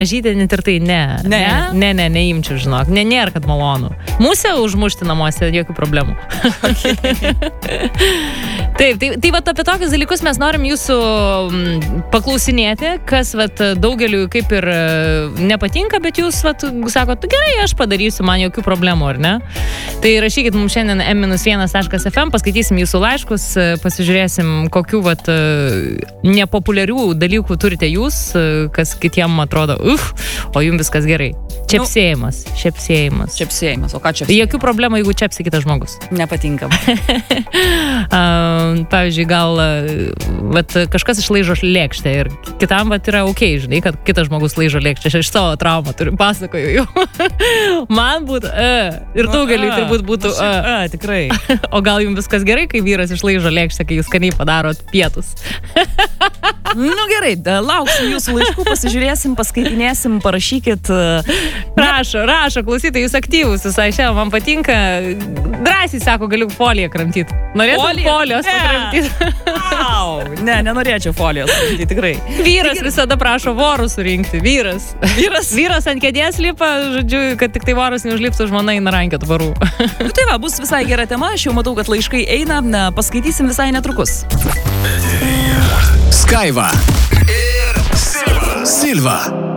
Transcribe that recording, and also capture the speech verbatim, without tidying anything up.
Žydė net ir tai ne. Ne? Ne, ne, neimčiau, žinok. Ne, nėra, kad malonu. Musę užmušti namuose, jokių problemų. Okay. Taip, tai, tai vat apie tokius dalykus mes norim jūsų paklausinėti, kas vat daugeliu kaip ir nepatinka, bet jūs vat sakot, gerai, aš padarysiu, man jokių problemų, ar ne? Tai rašykit mums šiandien em vienas taškas ef em, paskaitysim jūsų laiškus, pasižiūrėsim, kokių vat nepopuliarių dalykų turite jūs, kas kitiem atrodo, uf, o jums viskas gerai. Čepsėjimas, čepsėjimas. Čepsėjimas, o ką čepsėjimas? Jokių problemų, jeigu čepsi kitas žmogus. Nepatinka. Pavyzdžiui, gal vat, kažkas išlaižo lėkštę ir kitam vat, yra ok, žinai, kad kitas žmogus laižo lėkštę. Aš iš savo traumą turiu, pasakoju jau. Man būtų uh, ir daugeliui turbūt būtų uh. Uh, tikrai. O gal jums viskas gerai, kai vyras išlaižo lėkštę, kai jūs skaniai padarot pietus? Nu gerai, lauksim jūsų laiškų, pasižiūrėsim, paskaitinėsim, parašykit. Rašo, rašo, klausytai, jūs aktyvus visai šiandien, man patinka. Drąsiai sako, galiu foliją kramtyti. Norėtum folijos pakramtyti? Au, ne, nenorėčiau folijos kramtyti, tikrai. Vyras Tik... visada prašo vorų surinkti, vyras. Vyras, vyras ant kėdės lipa, žodžiu, kad tik tai voras neužliptų, žmona į narankėt varų. Nu tai va, bus visai gera tema, aš jau matau, kad laiškai eina, na, paskaitysim visai netrukus. Skaiva ir Silva. Silva.